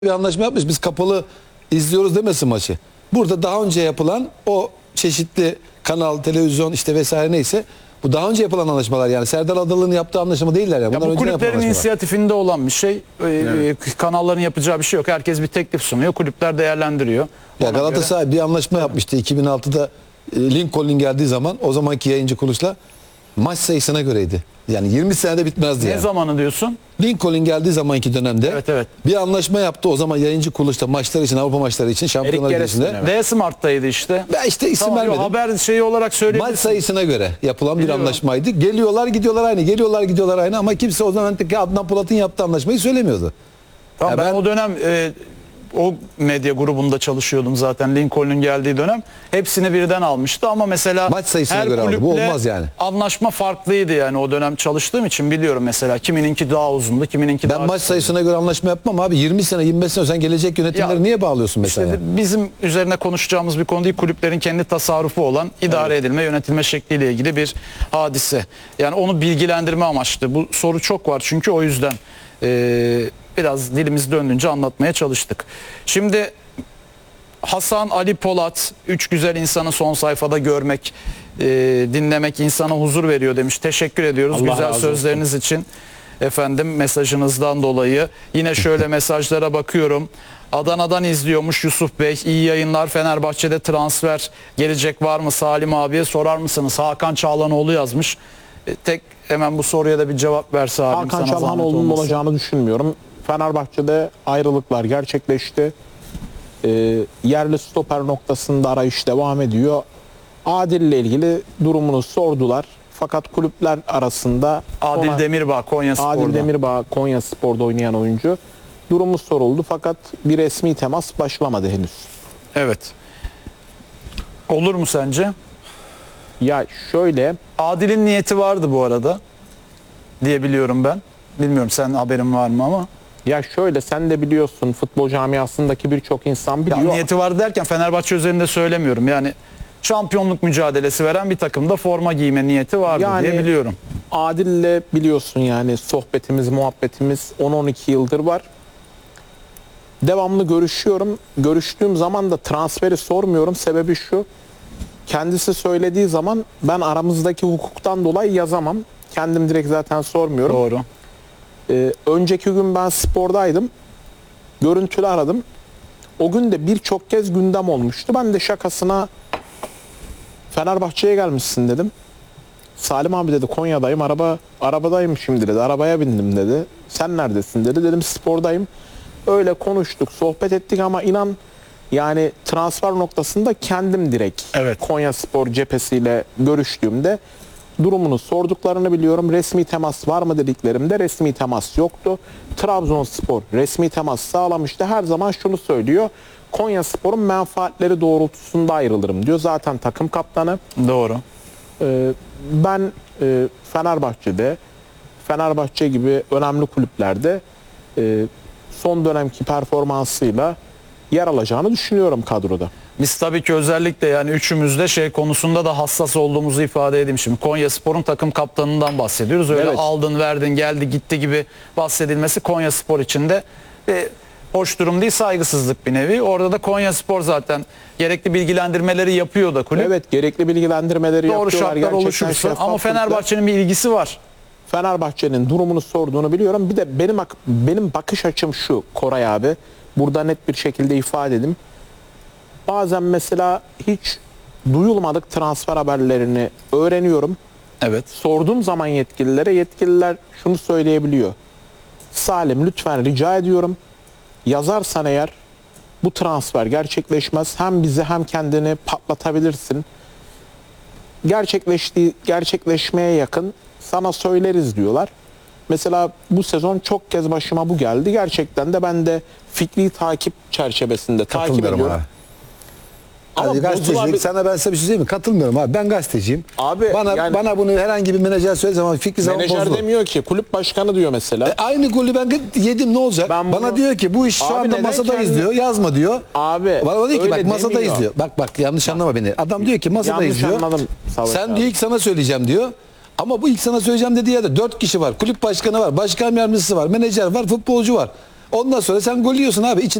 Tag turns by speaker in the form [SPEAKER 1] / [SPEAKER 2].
[SPEAKER 1] bir anlaşma yapmış. Biz kapalı izliyoruz demesin maçı. Burada daha önce yapılan o çeşitli kanal, televizyon işte vesaire neyse bu daha önce yapılan anlaşmalar yani Serdar Adalı'nın yaptığı anlaşma değiller ya.
[SPEAKER 2] Ya bu kulüplerin inisiyatifinde olan bir şey. Kanalların yapacağı bir şey yok. Herkes bir teklif sunuyor. Kulüpler değerlendiriyor.
[SPEAKER 1] Ya Galatasaray bir anlaşma yapmıştı 2006'da Lincoln geldiği zaman o zamanki yayıncı kuruluşla maç sayısına göreydi. Yani 20 senede bitmezdi yani.
[SPEAKER 2] Ne zamanı diyorsun?
[SPEAKER 1] Lincoln geldiği zamanki dönemde
[SPEAKER 2] Evet.
[SPEAKER 1] bir anlaşma yaptı o zaman yayıncı kuruluşta maçlar için Avrupa maçları için Şampiyonlar Ligi'nde.
[SPEAKER 2] D-Smart'taydı işte.
[SPEAKER 1] Ben işte isim
[SPEAKER 2] Tamam,
[SPEAKER 1] vermedim.
[SPEAKER 2] haber şeyi olarak söyleyebilirsin.
[SPEAKER 1] Maç sayısına göre yapılan bir
[SPEAKER 2] Biliyorum.
[SPEAKER 1] anlaşmaydı. Geliyorlar gidiyorlar aynı. Geliyorlar gidiyorlar aynı ama kimse o zaman Adnan Polat'ın yaptığı anlaşmayı söylemiyordu.
[SPEAKER 2] Tamam,
[SPEAKER 1] Ya
[SPEAKER 2] ben o dönem o medya grubunda çalışıyordum zaten Lincoln'un geldiği dönem. Hepsini birden almıştı ama mesela
[SPEAKER 1] Maç sayısına
[SPEAKER 2] her
[SPEAKER 1] göre aldı. Bu
[SPEAKER 2] kulüple
[SPEAKER 1] olmaz yani.
[SPEAKER 2] anlaşma farklıydı yani o dönem çalıştığım için biliyorum mesela kimininki daha uzundu, kimininki
[SPEAKER 1] Ben
[SPEAKER 2] daha
[SPEAKER 1] maç
[SPEAKER 2] kısaydı.
[SPEAKER 1] sayısına göre anlaşma yapmam abi. 20 sene 25 sene sen gelecek yönetimleri
[SPEAKER 2] Ya,
[SPEAKER 1] niye bağlıyorsun mesela?
[SPEAKER 2] İşte bizim üzerine konuşacağımız bir konu değil, kulüplerin kendi tasarrufu olan idare edilme, yönetilme şekliyle ilgili bir hadise. Yani onu bilgilendirme amaçlı. Bu soru çok var çünkü o yüzden biraz dilimiz döndüğünce anlatmaya çalıştık. Şimdi Hasan Ali Polat, 3 güzel insanı son sayfada görmek, dinlemek insana huzur veriyor demiş. Teşekkür ediyoruz
[SPEAKER 3] Allah
[SPEAKER 2] güzel
[SPEAKER 3] razı
[SPEAKER 2] sözleriniz için. Efendim mesajınızdan dolayı. Yine şöyle mesajlara bakıyorum. Adana'dan izliyormuş Yusuf Bey. İyi yayınlar. Fenerbahçe'de transfer gelecek var mı Salim abiye sorar mısınız? Hakan Çağlanoğlu yazmış. Tek hemen bu soruya da bir cevap verse abim.
[SPEAKER 3] Hakan
[SPEAKER 2] sana zahmet
[SPEAKER 3] Çalhanoğlu'nun
[SPEAKER 2] olmasın.
[SPEAKER 3] olacağını düşünmüyorum. Fenerbahçe'de ayrılıklar gerçekleşti. Yerli stoper noktasında arayış devam ediyor. Adil ile ilgili durumunu sordular. Fakat kulüpler arasında
[SPEAKER 2] Adil Demirbağ Konyaspor'da.
[SPEAKER 3] Adil Demirbağ Konyaspor'da oynayan oyuncu. Durumu soruldu fakat bir resmi temas başlamadı henüz.
[SPEAKER 2] Evet. Olur mu sence?
[SPEAKER 3] Ya şöyle,
[SPEAKER 2] Adil'in niyeti vardı bu arada diye biliyorum ben. Bilmiyorum sen haberin var mı ama.
[SPEAKER 3] sen de biliyorsun futbol camiasındaki birçok insan
[SPEAKER 2] Ya
[SPEAKER 3] biliyor.
[SPEAKER 2] niyeti vardı derken Fenerbahçe üzerinde söylemiyorum. Yani şampiyonluk mücadelesi veren bir takımda forma giyme niyeti vardı diye biliyorum.
[SPEAKER 3] Adil'le biliyorsun yani sohbetimiz, muhabbetimiz 10-12 yıldır var. Devamlı görüşüyorum. Görüştüğüm zaman da transferi sormuyorum. Sebebi şu. Kendisi söylediği zaman ben aramızdaki hukuktan dolayı yazamam. Kendim direkt zaten sormuyorum.
[SPEAKER 2] Doğru.
[SPEAKER 3] Önceki gün ben spordaydım. Görüntülü aradım. O gün de birçok kez gündem olmuştu. Ben de şakasına Fenerbahçe'ye gelmişsin dedim. Salim abi dedi Konya'dayım, arabadayım şimdi dedi. Arabaya bindim dedi. Sen neredesin dedi. Dedim spordayım. Öyle konuştuk, sohbet ettik ama inan yani transfer noktasında kendim direkt
[SPEAKER 2] Evet.
[SPEAKER 3] Konyaspor cephesiyle görüştüğümde durumunu sorduklarını biliyorum. Resmi temas var mı dediklerimde resmi temas yoktu. Trabzonspor resmi temas sağlamıştı. Her zaman şunu söylüyor. Konyaspor'un menfaatleri doğrultusunda ayrılırım diyor. Zaten takım kaptanı.
[SPEAKER 2] Doğru.
[SPEAKER 3] Ben Fenerbahçe'de, Fenerbahçe gibi önemli kulüplerde son dönemki performansıyla yer alacağını düşünüyorum kadroda.
[SPEAKER 2] Biz tabii ki özellikle yani üçümüz de şey konusunda da hassas olduğumuzu ifade edeyim şimdi. Konyaspor'un takım kaptanından bahsediyoruz. Öyle
[SPEAKER 3] Evet.
[SPEAKER 2] aldın, verdin, geldi, gitti gibi bahsedilmesi Konyaspor için de hoş durum değil, saygısızlık bir nevi. Orada da Konyaspor zaten gerekli bilgilendirmeleri yapıyor da kulüp.
[SPEAKER 3] Evet, gerekli bilgilendirmeleri
[SPEAKER 2] Doğru
[SPEAKER 3] yapıyorlar.
[SPEAKER 2] şartlar
[SPEAKER 3] Gerçekten
[SPEAKER 2] oluşursa
[SPEAKER 3] şeffaf
[SPEAKER 2] ama
[SPEAKER 3] kulüpler.
[SPEAKER 2] Fenerbahçe'nin bir ilgisi var.
[SPEAKER 3] Fenerbahçe'nin durumunu sorduğunu biliyorum. Bir de benim bakış açım şu Koray abi. Burada net bir şekilde ifade edeyim. Bazen mesela hiç duyulmadık transfer haberlerini öğreniyorum.
[SPEAKER 2] Evet.
[SPEAKER 3] Sorduğum zaman yetkililer şunu söyleyebiliyor. Salim lütfen rica ediyorum. Yazarsan eğer bu transfer gerçekleşmez. Hem bizi hem kendini patlatabilirsin. Gerçekleşmeye yakın sana söyleriz diyorlar. Mesela bu sezon çok kez başıma bu geldi. Gerçekten de ben de fikri takip çerçevesinde takip
[SPEAKER 1] Katılmıyorum
[SPEAKER 3] ediyorum.
[SPEAKER 1] abi.
[SPEAKER 3] Ama
[SPEAKER 1] Hadi gazetecilik sana ben size bir şey diyeyim mi? Katılmıyorum abi. Ben gazeteciyim.
[SPEAKER 3] Abi, yani-
[SPEAKER 1] bana bunu herhangi bir menajer söylediği zaman fikri zaman
[SPEAKER 3] menajer
[SPEAKER 1] bozdu.
[SPEAKER 3] demiyor ki kulüp başkanı diyor mesela.
[SPEAKER 1] Aynı golü ben yedim ne olacak?
[SPEAKER 3] Ben
[SPEAKER 1] Bana
[SPEAKER 3] bunu-
[SPEAKER 1] diyor ki bu iş şu
[SPEAKER 3] Abi
[SPEAKER 1] anda
[SPEAKER 3] neden
[SPEAKER 1] masadayız
[SPEAKER 3] kendi-
[SPEAKER 1] diyor. Yazma diyor.
[SPEAKER 3] Abi,
[SPEAKER 1] Bana diyor ki
[SPEAKER 3] öyle
[SPEAKER 1] bak masadayız
[SPEAKER 3] demiyor.
[SPEAKER 1] diyor. Bak yanlış anlama beni. Adam diyor ki masadayız
[SPEAKER 3] Yanlış
[SPEAKER 1] diyor.
[SPEAKER 3] anladım Savaş
[SPEAKER 1] Sen
[SPEAKER 3] abi.
[SPEAKER 1] diyor ilk sana söyleyeceğim diyor. Ama bu ilk sana söyleyeceğim dediği yerde 4 kişi var. Kulüp başkanı var, başkan yardımcısı var, menajer var, futbolcu var. Ondan sonra sen gol yiyorsun abi.